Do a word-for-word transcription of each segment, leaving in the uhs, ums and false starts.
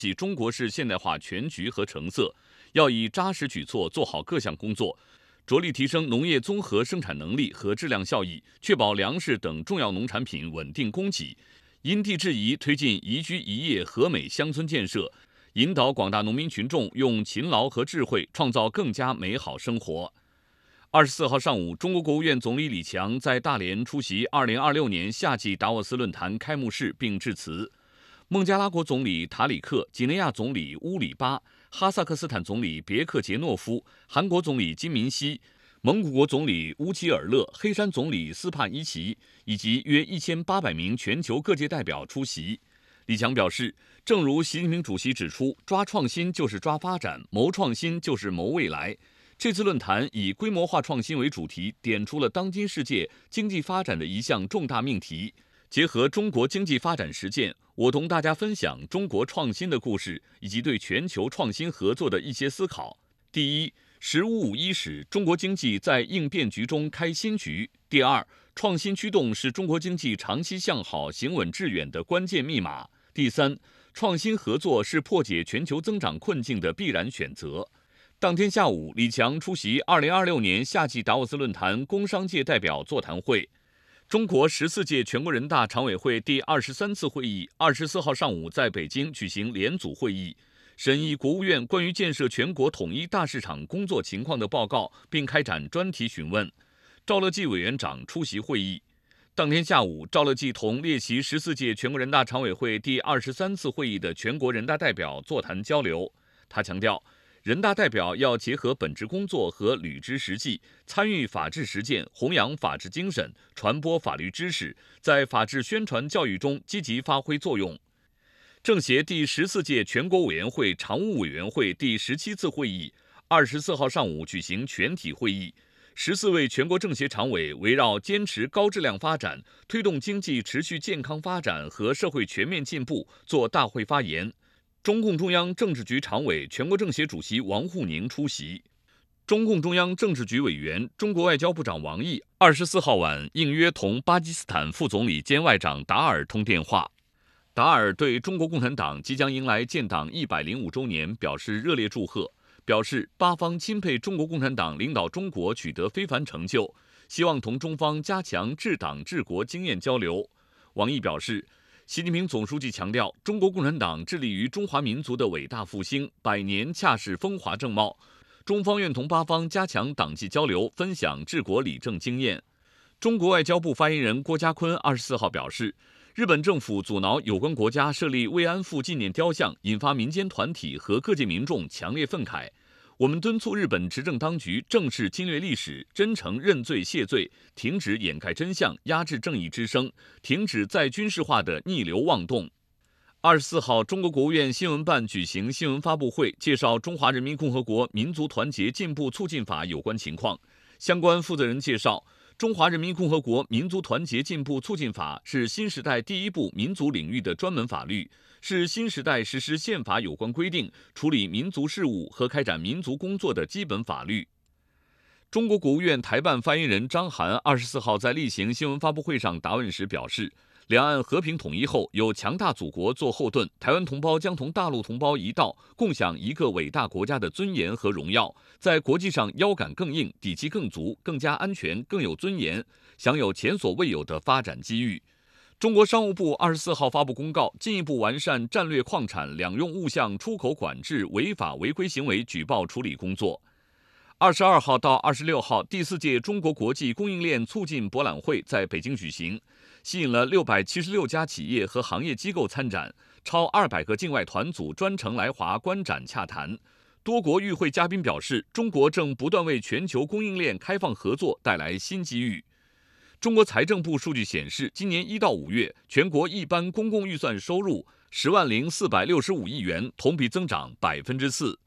即中国式现代化全局和成色，要以扎实举措做好各项工作，着力提升农业综合生产能力和质量效益，确保粮食等重要农产品稳定供给，因地制宜推进宜居宜业和美乡村建设，引导广大农民群众用勤劳和智慧创造更加美好生活。二十四号上午，中国国务院总理李强在大连出席二零二六年夏季达沃斯论坛开幕式并致辞。孟加拉国总理塔里克、几内亚总理乌里巴、哈萨克斯坦总理别克杰诺夫、韩国总理金民希、蒙古国总理乌齐尔勒、黑山总理斯帕伊奇以及约一千八百名全球各界代表出席。李强表示，正如习近平主席指出，抓创新就是抓发展，谋创新就是谋未来。这次论坛以规模化创新为主题，点出了当今世界经济发展的一项重大命题。结合中国经济发展实践，我同大家分享中国创新的故事，以及对全球创新合作的一些思考。第一，十五五一时，中国经济在应变局中开新局。第二，创新驱动是中国经济长期向好、行稳致远的关键密码。第三，创新合作是破解全球增长困境的必然选择。当天下午，李强出席二零二六年夏季达沃斯论坛工商界代表座谈会。中国十四届全国人大常委会第二十三次会议二十四号上午在北京举行联组会议，审议国务院关于建设全国统一大市场工作情况的报告，并开展专题询问。赵乐际委员长出席会议。当天下午，赵乐际同列席十四届全国人大常委会第二十三次会议的全国人大代表座谈交流。他强调，人大代表要结合本职工作和履职实际，参与法治实践，弘扬法治精神，传播法律知识，在法治宣传教育中积极发挥作用。政协第十四届全国委员会常务委员会第十七次会议二十四号上午举行全体会议，十四位全国政协常委围绕坚持高质量发展、推动经济持续健康发展和社会全面进步作大会发言。中共中央政治局常委、全国政协主席王沪宁出席。中共中央政治局委员、中国外交部长王毅二十四号晚应约同巴基斯坦副总理兼外长达尔通电话。达尔对中国共产党即将迎来建党一百零五周年表示热烈祝贺，表示巴方钦佩中国共产党领导中国取得非凡成就，希望同中方加强治党治国经验交流。王毅表示，习近平总书记强调，中国共产党致力于中华民族的伟大复兴，百年恰是风华正茂。中方愿同巴方加强党际交流，分享治国理政经验。中国外交部发言人郭家坤二十四号表示，日本政府阻挠有关国家设立慰安妇纪念雕像，引发民间团体和各界民众强烈愤慨。我们敦促日本执政当局正视侵略历史，真诚认罪谢罪，停止掩盖真相、压制正义之声，停止再军事化的逆流妄动。二十四号，中国国务院新闻办举行新闻发布会，介绍《中华人民共和国民族团结进步促进法》有关情况。相关负责人介绍，《中华人民共和国民族团结进步促进法》是新时代第一部民族领域的专门法律，是新时代实施宪法有关规定、处理民族事务和开展民族工作的基本法律。中国国务院台办发言人张涵二十四号在例行新闻发布会上答问时表示，两岸和平统一后，有强大祖国做后盾，台湾同胞将同大陆同胞一道，共享一个伟大国家的尊严和荣耀，在国际上腰杆更硬、底气更足、更加安全、更有尊严，享有前所未有的发展机遇。中国商务部二十四号发布公告，进一步完善战略矿产两用物项出口管制违法违规行为举报处理工作。二十二号到二十六号，第四届中国国际供应链促进博览会在北京举行，吸引了六百七十六家企业和行业机构参展，超二百个境外团组专程来华观展洽谈。多国与会嘉宾表示，中国正不断为全球供应链开放合作带来新机遇。中国财政部数据显示，今年一到五月，全国一般公共预算收入十万零四百六十五亿元，同比增长百分之四。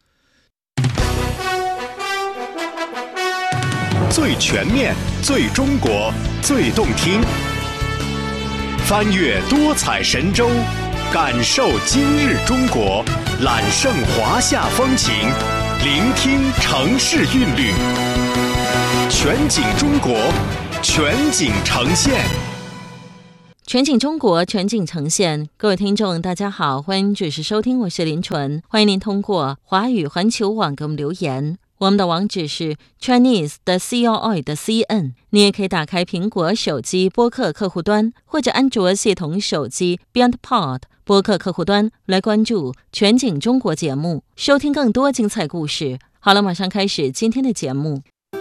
最全面、最中国、最动听，翻越多彩神州，感受今日中国，揽胜华夏风情，聆听城市韵律，全景中国，全景呈现。 全景中国，全景呈现。各位听众大家好，欢迎准时收听，我是林纯。欢迎您通过华语环球网给我们留言，我们的网址是 Chinese 的 C O I 的 C N。 你也可以打开苹果手机播客客户端或者安卓系统手机 BeyondPod 播客客户端来关注全景中国节目，收听更多精彩故事。好了，马上开始今天的节目。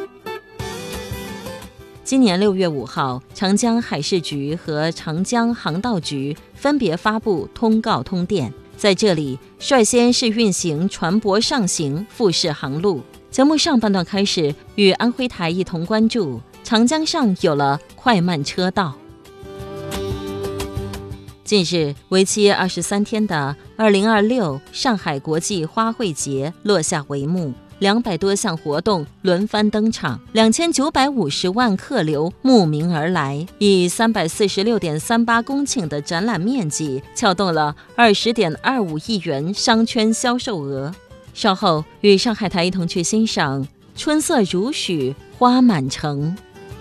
今年六月五号，长江海事局和长江航道局分别发布通告通电，在这里率先试运行船舶上行复式航路。节目上半段开始，与安徽台一同关注长江上有了快慢车道。近日，为期二十三天的二零二六上海国际花卉节落下帷幕。两百多项活动轮番登场，两千九百五十万客流慕名而来，以三百四十六点三八公顷的展览面积，撬动了二十点二五亿元商圈销售额。稍后与上海台一同去欣赏春色如许，花满城。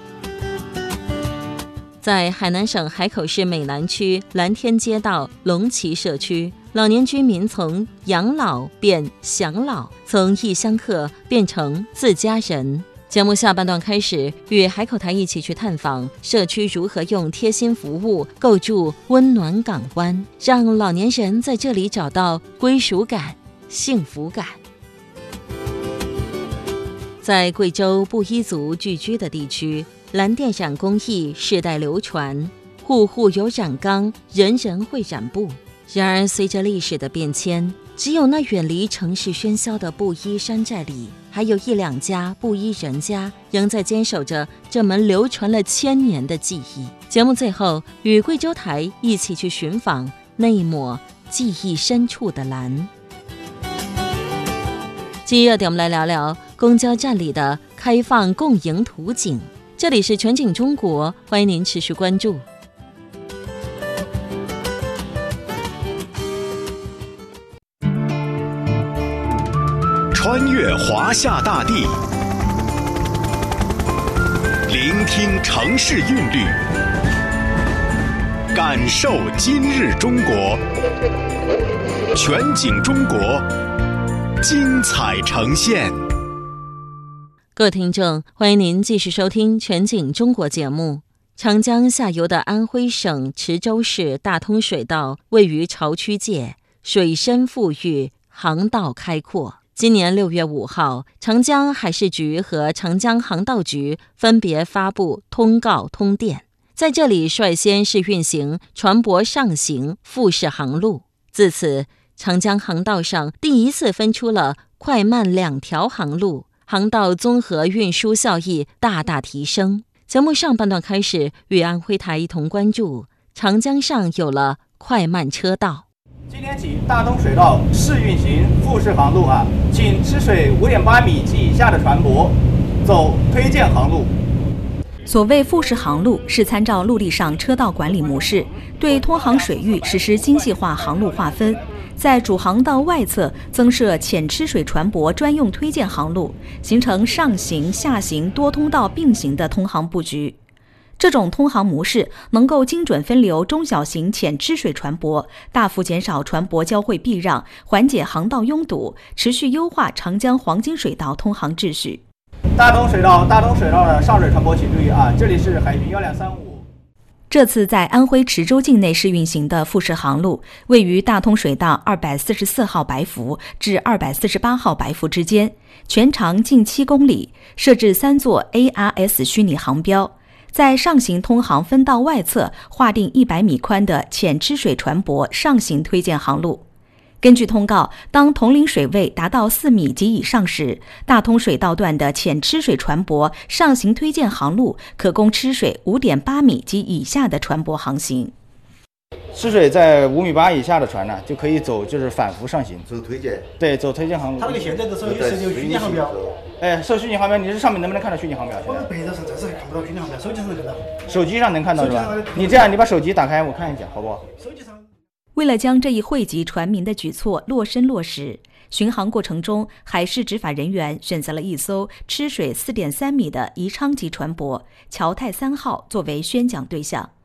在海南省海口市美南区蓝天街道龙旗社区，老年居民从养老变享老，从异乡客变成自家人。节目下半段开始，与海口台一起去探访社区如何用贴心服务构筑温暖港湾，让老年人在这里找到归属感、幸福感。在贵州布依族聚居的地区，蓝靛染工艺世代流传，户户有染缸，人人会染布。然而随着历史的变迁，只有那远离城市喧嚣的布依山寨里，还有一两家布依人家仍在坚守着这门流传了千年的技艺。节目最后与贵州台一起去寻访那一抹记忆深处的蓝。今日热点，我们来聊聊公交站里的开放共赢图景。这里是全景中国，欢迎您持续关注。 穿越华夏大地，聆听城市韵律，感受今日中国。全景中国，精彩呈现。 各位听众，欢迎您继续收听全景中国节目。长江下游的安徽省池州市大通水道位于潮区界，水深富裕，航道开阔。今年六月五号，长江海事局和长江航道局分别发布通告通电，在这里率先试运行船舶上行复式航路。自此，长江航道上第一次分出了快慢两条航路，航道综合运输效益大大提升。节目上半段开始，与安徽台一同关注长江上有了快慢车道。 今天起，大通水道试运行复式航路啊，请吃水五点八米及以下的船舶走推荐航路。 所谓复式航路，是参照陆地上车道管理模式，对通航水域实施精细化航路划分，在主航道外侧增设浅吃水船舶专用推荐航路，形成上行、下行多通道并行的通航布局。这种通航模式能够精准分流中小型浅吃水船舶，大幅减少船舶交汇避让，缓解航道拥堵，持续优化长江黄金水道通航秩序。 大通水道，大通水道的上水船舶请注意啊，这里是海巡幺两三五。 这次在安徽池州境内试运行的复式航路，位于大通水道二百四十四号白浮至二百四十八号白浮之间，全长近七公里，设置三座 A R S 虚拟航标。在上行通航分道外侧划定一百米宽的浅吃水船舶上行推荐航路。根据通告，当统领水位达到四米及以上时，大通水道段的浅吃水船舶上行推荐航路可供吃水五点八米及以下的船舶航行。 吃水在五米八以下的船呢，就可以走就是反浮上行， 走推荐。 对，走推荐航路。 它这个现在的时候也是有虚拟航标。 哎，设虚拟航标，你这上面能不能看到虚拟航标？ 我们白纸上暂时还看不到虚拟航标，手机上能看到。 手机上能看到是吧？你这样，你把手机打开，我看一下，好不好？ 手机上。 为了将这一惠及船民的举措落身落实，巡航过程中，海事执法人员选择了一艘吃水 四点三米的宜昌级船舶“侨泰三号”作为宣讲对象。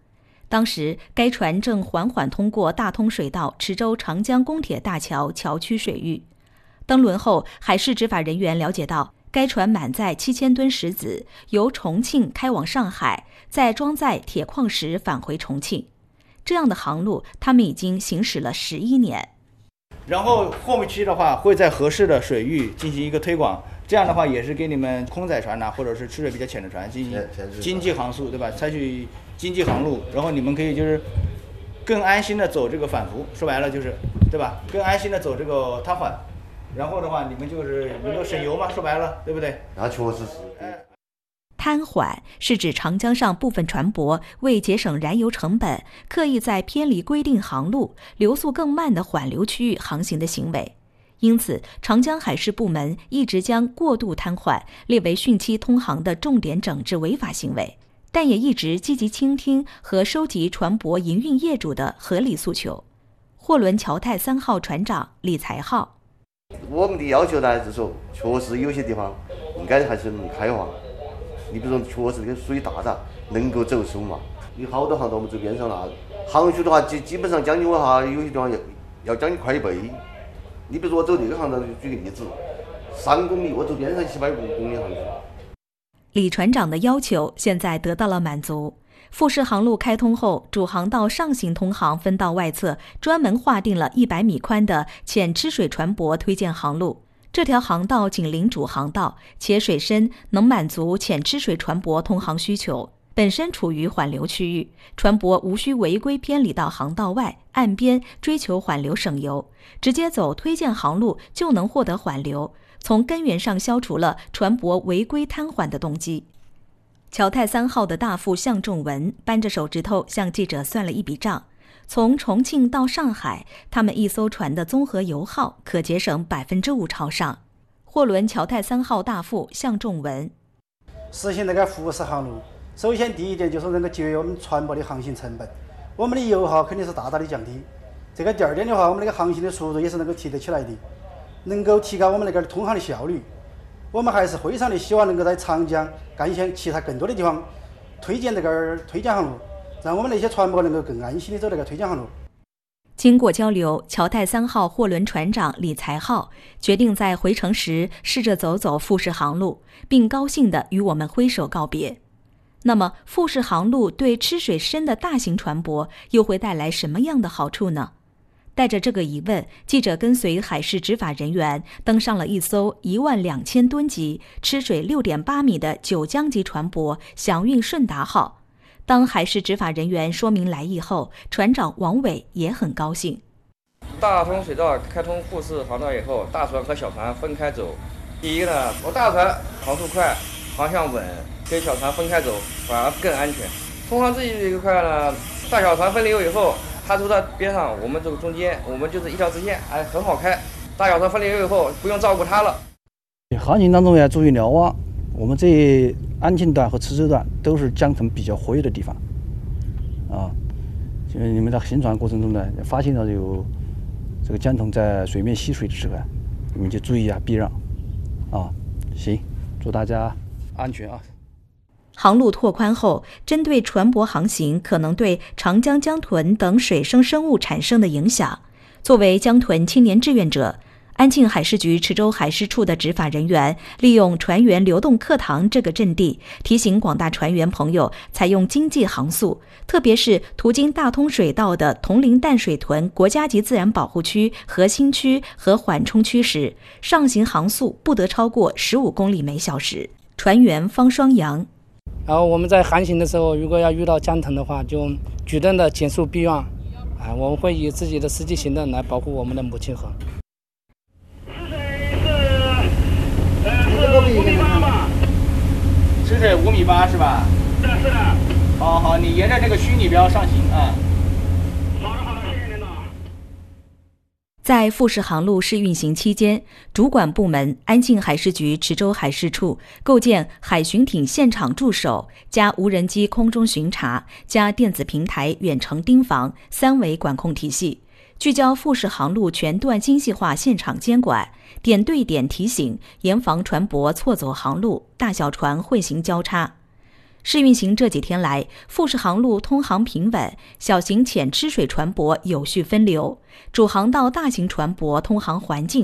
当时该船正缓缓通过大通水道池州长江公铁大桥桥区水域。登轮后，海事执法人员了解到，该船满载七千吨石子，由重庆开往上海，再装载铁矿石返回重庆。这样的航路，他们已经行驶了十一年。 然后后期的话，会在合适的水域进行一个推广，这样的话也是给你们空载船呐、啊，或者是吃水比较浅的船进行经济航速，对吧？采取经济航路，然后你们可以就是更安心的走这个返浮，说白了就是，对吧？更安心的走这个瘫缓，然后的话你们就是能够省油嘛，说白了，对不对？ 那确实是。 哎瘫缓是指长江上部分船舶为节省燃油成本，刻意在偏离规定航路、流速更慢的缓流区域航行的行为。因此，长江海事部门一直将过度瘫缓列为汛期通航的重点整治违法行为，但也一直积极倾听和收集船舶营运业主的合理诉求。货轮侨泰三号船长李才浩： 我们的要求呢，就是说，确实有些地方应该还是能开放。你比如说，确实这个水大了，能够走疏嘛。有好多航到我们这边上了，航速的话，基基本上将近我哈，有些地方要要将近快一倍。你比如说我走这个航道，举个例子，三公里，我走边上七百五公里航速。 李船长的要求现在得到了满足。富士航路开通后，主航道上行通航分道外侧专门划定了一百米宽的浅吃水船舶推荐航路。这条航道紧邻主航道，且水深能满足浅吃水船舶通航需求，本身处于缓流区域，船舶无需违规偏离到航道外岸边追求缓流省油，直接走推荐航路就能获得缓流，从根源上消除了船舶违规瘫缓的动机。侨泰三号的大副向仲文扳着手指头向记者算了一笔账。从重庆到上海，他们一艘船的综合油耗可节省百分之五朝上。货轮侨泰三号大副向仲文： 实行那个富士航路，首先第一点就是能够节约我们船舶的航行成本，我们的油耗肯定是大大的降低。这个第二点的话，我们那个航行的速度也是能够提得起来的，能够提高我们那个通航的效率。我们还是非常的希望能够在长江、赣县其他更多的地方推荐这个推荐航路。让我们那些船舶能够更安心地走那个推荐航路。 经过交流，侨泰三号货轮船长李才浩决定在回程时试着走走富士航路，并高兴地与我们挥手告别。那么，富士航路对吃水深的大型船舶又会带来什么样的好处呢？带着这个疑问，记者跟随海事执法人员登上了一艘一万两千吨级、吃水六点八米的九江级船舶“祥运顺达号”。当海事执法人员说明来意后，船长王伟也很高兴。 大通水道开通富士航道以后，大船和小船分开走。第一呢，我大船航速快，航向稳，跟小船分开走反而更安全。通航这一块呢，大小船分流以后，它走到边上，我们这个中间，我们就是一条直线，哎，很好开。大小船分流以后，不用照顾它了。 航行当中要注意瞭望。我们这安庆段和池州段都是江腾比较活跃的地方，啊，就是你们在行船过程中呢，发现到有这个江腾在水面吸水的时候，你们就注意啊，避让，啊，行，祝大家安全啊。 航路拓宽后，针对船舶航行可能对长江江豚等水生生物产生的影响，作为江豚青年志愿者，安庆海事局池州海事处的执法人员利用船员流动课堂这个阵地，提醒广大船员朋友采用经济航速，特别是途经大通水道的铜陵淡水屯国家级自然保护区核心区和缓冲区时，上行航速不得超过十五公里每小时。船员方双阳： 然后我们在航行的时候，如果要遇到江腾的话，就主动的减速避让，啊，我们会以自己的实际行动来保护我们的母亲河。 五米八嘛，吃水五米八是吧？是的，是的。好好，你沿着这个虚拟标上行啊。好的，好的，谢谢领导。 在富士航路试运行期间，主管部门安庆海事局池州海事处构建海巡艇现场驻守加无人机空中巡查加电子平台远程盯防三维管控体系，聚焦富士航路全段精细化现场监管，点对点提醒，严防船舶错走航路、大小船混行交叉。 试运行这几天来，富士航路通航平稳，小型浅吃水船舶有序分流，主航道大型船舶通航环境